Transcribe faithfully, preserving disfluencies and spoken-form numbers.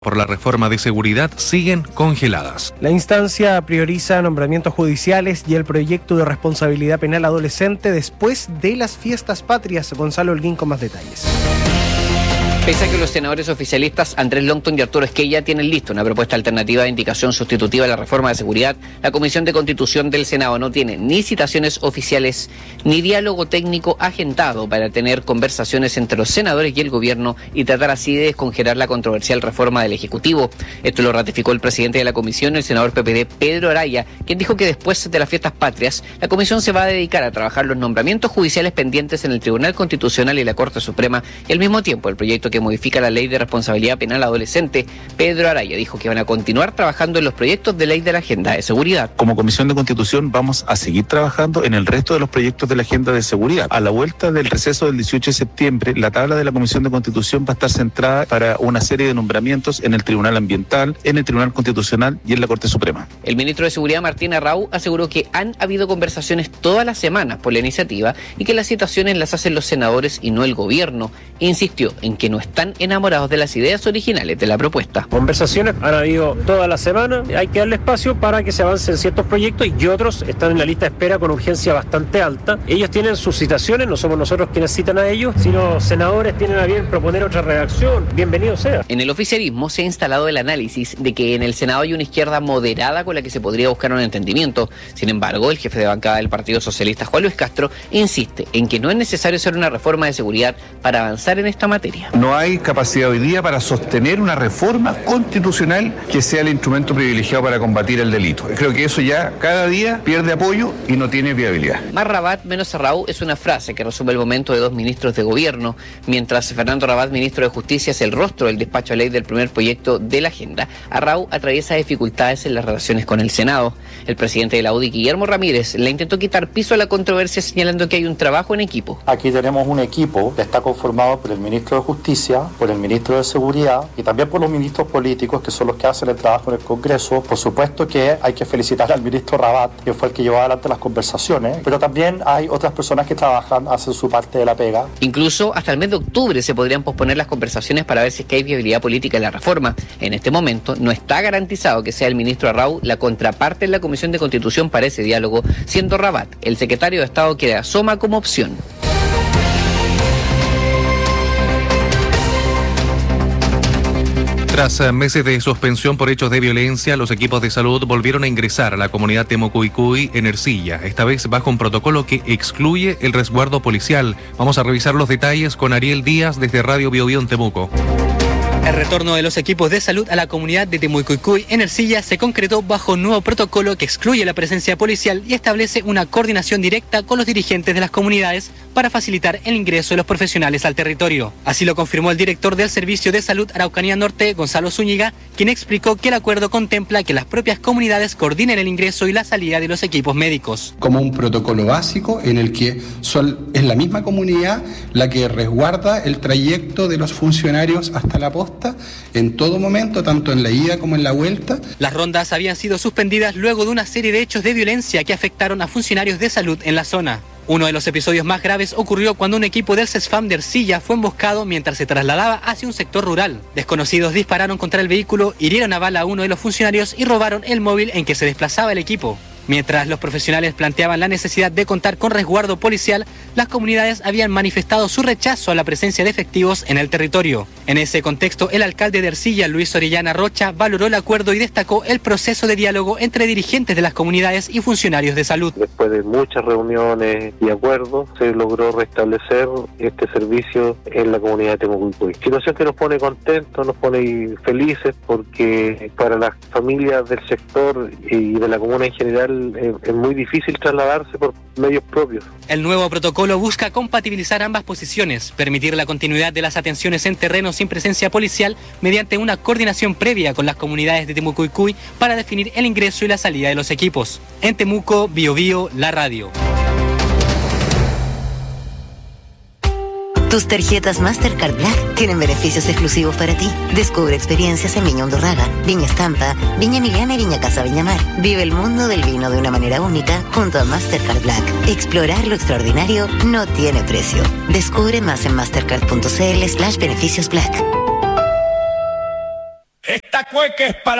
por la reforma de seguridad siguen congeladas. La instancia prioriza nombramientos judiciales y el proyecto de responsabilidad penal adolescente después de las fiestas patrias. Gonzalo Holguín con más detalles. Pese a que los senadores oficialistas Andrés Longton y Arturo Esquella tienen lista una propuesta alternativa de indicación sustitutiva a la reforma de seguridad, la Comisión de Constitución del Senado no tiene ni citaciones oficiales ni diálogo técnico agendado para tener conversaciones entre los senadores y el gobierno y tratar así de descongelar la controversial reforma del Ejecutivo. Esto lo ratificó el presidente de la comisión, el senador P P D, Pedro Araya, quien dijo que después de las fiestas patrias, la comisión se va a dedicar a trabajar los nombramientos judiciales pendientes en el Tribunal Constitucional y la Corte Suprema, y al mismo tiempo el proyecto que modifica la ley de responsabilidad penal adolescente. Pedro Araya dijo que van a continuar trabajando en los proyectos de ley de la agenda de seguridad. Como Comisión de Constitución vamos a seguir trabajando en el resto de los proyectos de la agenda de seguridad. A la vuelta del receso del dieciocho de septiembre, la tabla de la Comisión de Constitución va a estar centrada para una serie de nombramientos en el Tribunal Ambiental, en el Tribunal Constitucional y en la Corte Suprema. El ministro de Seguridad, Martín Arrau, aseguró que han habido conversaciones todas las semanas por la iniciativa y que las citaciones las hacen los senadores y no el gobierno. Insistió en que no están enamorados de las ideas originales de la propuesta. Conversaciones han habido toda la semana, hay que darle espacio para que se avancen ciertos proyectos y otros están en la lista de espera con urgencia bastante alta. Ellos tienen sus citaciones, no somos nosotros quienes citan a ellos, si los senadores tienen a bien proponer otra redacción, bienvenido sea. En el oficialismo se ha instalado el análisis de que en el Senado hay una izquierda moderada con la que se podría buscar un entendimiento. Sin embargo, el jefe de bancada del Partido Socialista, Juan Luis Castro, insiste en que no es necesario hacer una reforma de seguridad para avanzar en esta materia. No hay capacidad hoy día para sostener una reforma constitucional que sea el instrumento privilegiado para combatir el delito. Creo que eso ya cada día pierde apoyo y no tiene viabilidad. Más Rabat, menos Arrau es una frase que resume el momento de dos ministros de gobierno. Mientras Fernando Rabat, ministro de Justicia, es el rostro del despacho de ley del primer proyecto de la agenda, Arrau atraviesa dificultades en las relaciones con el Senado. El presidente de la U D I, Guillermo Ramírez, le intentó quitar piso a la controversia señalando que hay un trabajo en equipo. Aquí tenemos un equipo que está conformado por el ministro de Justicia, por el ministro de Seguridad y también por los ministros políticos, que son los que hacen el trabajo en el Congreso. Por supuesto que hay que felicitar al ministro Rabat, que fue el que llevó adelante las conversaciones, pero también hay otras personas que trabajan, hacen su parte de la pega. Incluso hasta el mes de octubre se podrían posponer las conversaciones para ver si es que hay viabilidad política en la reforma. En este momento no está garantizado que sea el ministro Arrau la contraparte en la Comisión de Constitución para ese diálogo, siendo Rabat el secretario de Estado que asoma como opción. Tras meses de suspensión por hechos de violencia, los equipos de salud volvieron a ingresar a la comunidad Temucuicui en Ercilla, esta vez bajo un protocolo que excluye el resguardo policial. Vamos a revisar los detalles con Ariel Díaz desde Radio Bio Bio en Temuco. El retorno de los equipos de salud a la comunidad de Temucuicui en Ercilla se concretó bajo un nuevo protocolo que excluye la presencia policial y establece una coordinación directa con los dirigentes de las comunidades para facilitar el ingreso de los profesionales al territorio. Así lo confirmó el director del Servicio de Salud Araucanía Norte, Gonzalo Zúñiga, quien explicó que el acuerdo contempla que las propias comunidades coordinen el ingreso y la salida de los equipos médicos. Como un protocolo básico en el que son, es la misma comunidad la que resguarda el trayecto de los funcionarios hasta la posta en todo momento, tanto en la ida como en la vuelta. Las rondas habían sido suspendidas luego de una serie de hechos de violencia que afectaron a funcionarios de salud en la zona. Uno de los episodios más graves ocurrió cuando un equipo del CESFAM de Ercilla fue emboscado mientras se trasladaba hacia un sector rural. Desconocidos dispararon contra el vehículo, hirieron a bala a uno de los funcionarios y robaron el móvil en que se desplazaba el equipo. Mientras los profesionales planteaban la necesidad de contar con resguardo policial, las comunidades habían manifestado su rechazo a la presencia de efectivos en el territorio. En ese contexto, el alcalde de Ercilla, Luis Orellana Rocha, valoró el acuerdo y destacó el proceso de diálogo entre dirigentes de las comunidades y funcionarios de salud. Después de muchas reuniones y acuerdos, se logró restablecer este servicio en la comunidad de Temucuicui. Situación que nos pone contentos, nos pone felices, porque para las familias del sector y de la comuna en general es muy difícil trasladarse por medios propios. El nuevo protocolo busca compatibilizar ambas posiciones, permitir la continuidad de las atenciones en terreno sin presencia policial mediante una coordinación previa con las comunidades de Temucuicui para definir el ingreso y la salida de los equipos. En Temuco, Bio Bio, la radio. Tus tarjetas Mastercard Black tienen beneficios exclusivos para ti. Descubre experiencias en Viña Undurraga, Viña Estampa, Viña Emiliana y Viña Casa Viña Mar. Vive el mundo del vino de una manera única junto a Mastercard Black. Explorar lo extraordinario no tiene precio. Descubre más en mastercard punto cl slash beneficios black. Esta cueca es para